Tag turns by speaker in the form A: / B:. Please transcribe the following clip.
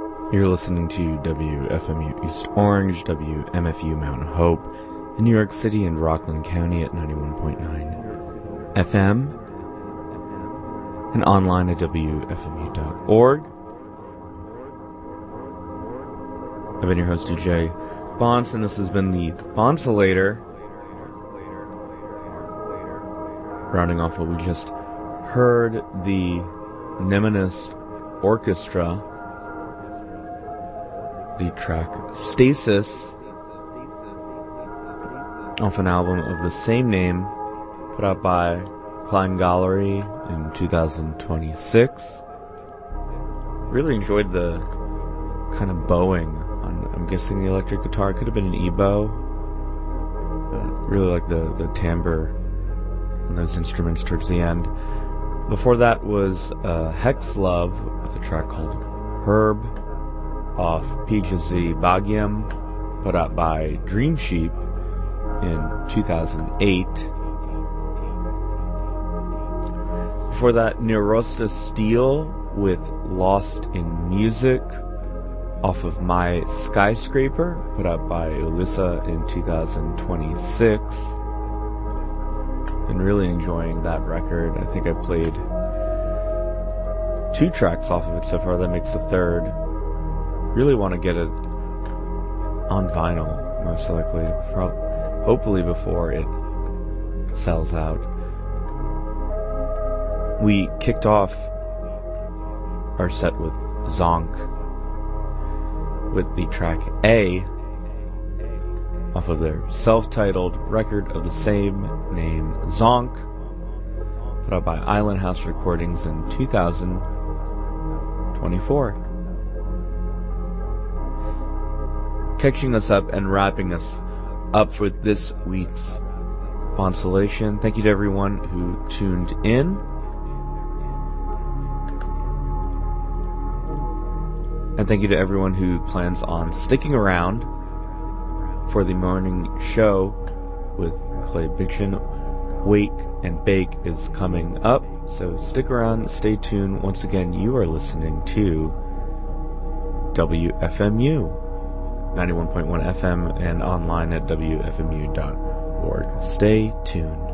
A: You're listening to WFMU East Orange, WMFU Mount Hope, in New York City and Rockland County at 91.9 FM, and online at WFMU.org. I've been your host, DJ Bonce, and this has been the Bonsolator, rounding off what we just heard, the Nemesis Orchestra, the track Stasis, off an album of the same name, put out by Klein Gallery in 2026. Really enjoyed the kind of bowing on, I'm guessing, the electric guitar. It could have been an E-bow. Really like the timbre and those instruments towards the end. Before that was Hex Love with a track called Herb off PGZ Bhagyam, put out by Dream Sheep in 2008. Before that, Neurosta Steel with Lost in Music off of My Skyscraper, put out by Ulissa in 2026. Been really enjoying that record. I think I played 2 tracks off of it so far. That makes the third. Really want to get it on vinyl, most likely. Hopefully before it sells out. We kicked off our set with Zonk with the track A off of their self-titled record of the same name, Zonk, put out by Island House Recordings in 2024. Catching us up and wrapping us up for this week's Bonsolation. Thank you to everyone who tuned in. And thank you to everyone who plans on sticking around for the morning show with Clay Biction. Wake and Bake is coming up, so stick around, stay tuned. Once again, you are listening to WFMU 91.1 FM and online at WFMU.org. Stay tuned.